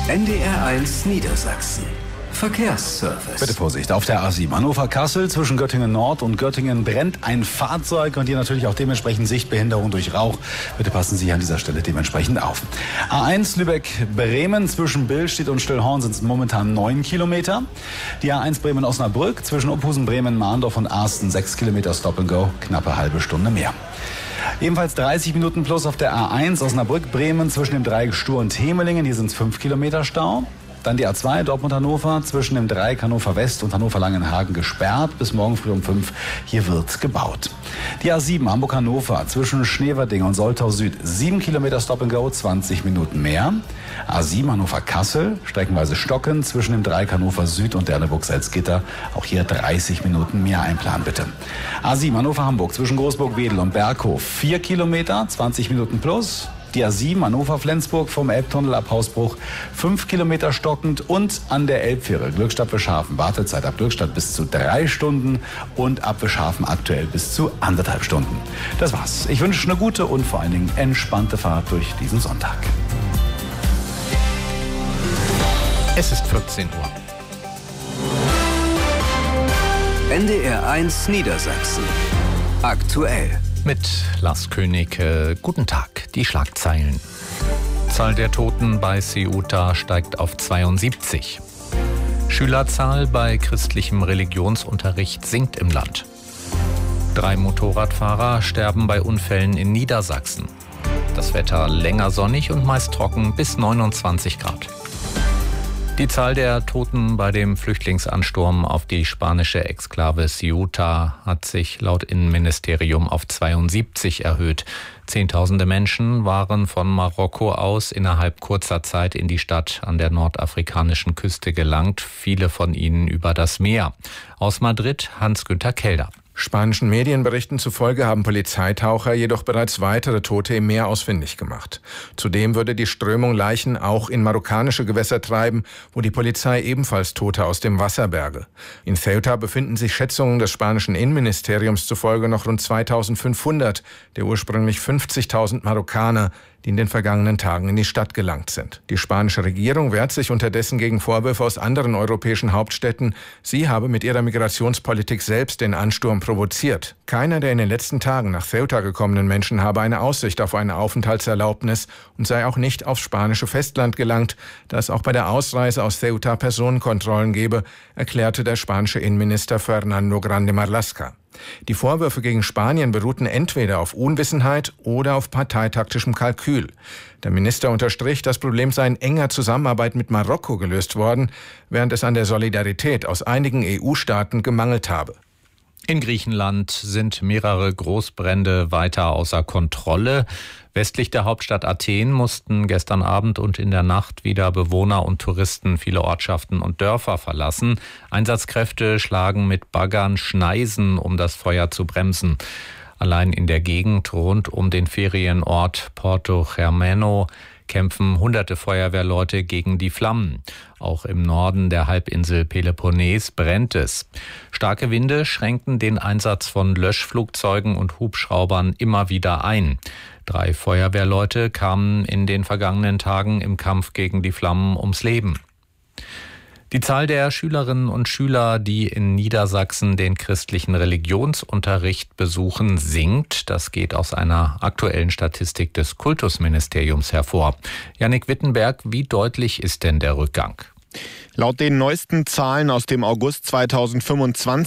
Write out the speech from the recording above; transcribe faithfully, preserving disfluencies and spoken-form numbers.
N D R eins Niedersachsen. Verkehrsservice. Bitte Vorsicht, auf der A sieben Hannover-Kassel zwischen Göttingen Nord und Göttingen brennt ein Fahrzeug und hier natürlich auch dementsprechend Sichtbehinderung durch Rauch. Bitte passen Sie an dieser Stelle dementsprechend auf. A eins Lübeck-Bremen zwischen Billstedt und Stillhorn sind es momentan neun Kilometer. Die A eins Bremen-Osnabrück zwischen Uphusen, Bremen, Mahndorf und Arsten sechs Kilometer Stop and Go, knappe halbe Stunde mehr. Ebenfalls dreißig Minuten plus auf der A eins Osnabrück-Bremen zwischen dem Dreieck Stur und Hemelingen, hier sind es fünf Kilometer Stau. Dann die A zwei Dortmund-Hannover zwischen dem Dreieck Hannover West und Hannover-Langenhagen gesperrt. Bis morgen früh um fünf. Hier wird gebaut. Die A sieben Hamburg-Hannover zwischen Schneverding und Soltau Süd. sieben Kilometer Stop and Go, zwanzig Minuten mehr. A sieben Hannover-Kassel, streckenweise Stocken zwischen dem Dreieck Hannover Süd und Derneburg-Salzgitter. Auch hier dreißig Minuten mehr einplanen, bitte. A sieben Hannover-Hamburg zwischen Großburg-Wedel und Berghof. vier Kilometer, zwanzig Minuten plus. Die A sieben Hannover-Flensburg vom Elbtunnel ab Hausbruch fünf Kilometer stockend und an der Elbfähre Glückstadt-Wischhafen Wartezeit ab Glückstadt bis zu drei Stunden und ab Wischhafen aktuell bis zu anderthalb Stunden. Das war's. Ich wünsche eine gute und vor allen Dingen entspannte Fahrt durch diesen Sonntag. Es ist vierzehn Uhr. N D R eins Niedersachsen. Aktuell. Mit Lars König, äh, guten Tag, die Schlagzeilen. Zahl der Toten bei Ceuta steigt auf zweiundsiebzig. Schülerzahl bei christlichem Religionsunterricht sinkt im Land. Drei Motorradfahrer sterben bei Unfällen in Niedersachsen. Das Wetter länger sonnig und meist trocken bis neunundzwanzig Grad. Die Zahl der Toten bei dem Flüchtlingsansturm auf die spanische Exklave Ceuta hat sich laut Innenministerium auf zweiundsiebzig erhöht. Zehntausende Menschen waren von Marokko aus innerhalb kurzer Zeit in die Stadt an der nordafrikanischen Küste gelangt, viele von ihnen über das Meer. Aus Madrid Hans-Günther Kelder. Spanischen Medienberichten zufolge haben Polizeitaucher jedoch bereits weitere Tote im Meer ausfindig gemacht. Zudem würde die Strömung Leichen auch in marokkanische Gewässer treiben, wo die Polizei ebenfalls Tote aus dem Wasser berge. In Ceuta befinden sich Schätzungen des spanischen Innenministeriums zufolge noch rund zweitausendfünfhundert der ursprünglich fünfzigtausend Marokkaner, die in den vergangenen Tagen in die Stadt gelangt sind. Die spanische Regierung wehrt sich unterdessen gegen Vorwürfe aus anderen europäischen Hauptstädten. Sie habe mit ihrer Migrationspolitik selbst den Ansturm provoziert. Keiner der in den letzten Tagen nach Ceuta gekommenen Menschen habe eine Aussicht auf eine Aufenthaltserlaubnis und sei auch nicht aufs spanische Festland gelangt, da es auch bei der Ausreise aus Ceuta Personenkontrollen gebe, erklärte der spanische Innenminister Fernando Grande Marlaska. Die Vorwürfe gegen Spanien beruhten entweder auf Unwissenheit oder auf parteitaktischem Kalkül. Der Minister unterstrich, das Problem sei in enger Zusammenarbeit mit Marokko gelöst worden, während es an der Solidarität aus einigen E U-Staaten gemangelt habe. In Griechenland sind mehrere Großbrände weiter außer Kontrolle. Westlich der Hauptstadt Athen mussten gestern Abend und in der Nacht wieder Bewohner und Touristen viele Ortschaften und Dörfer verlassen. Einsatzkräfte schlagen mit Baggern Schneisen, um das Feuer zu bremsen. Allein in der Gegend rund um den Ferienort Porto Germano kämpfen hunderte Feuerwehrleute gegen die Flammen. Auch im Norden der Halbinsel Peloponnes brennt es. Starke Winde schränken den Einsatz von Löschflugzeugen und Hubschraubern immer wieder ein. Drei Feuerwehrleute kamen in den vergangenen Tagen im Kampf gegen die Flammen ums Leben. Die Zahl der Schülerinnen und Schüler, die in Niedersachsen den christlichen Religionsunterricht besuchen, sinkt. Das geht aus einer aktuellen Statistik des Kultusministeriums hervor. Jannik Wittenberg, wie deutlich ist denn der Rückgang? Laut den neuesten Zahlen aus dem August zweitausendfünfundzwanzig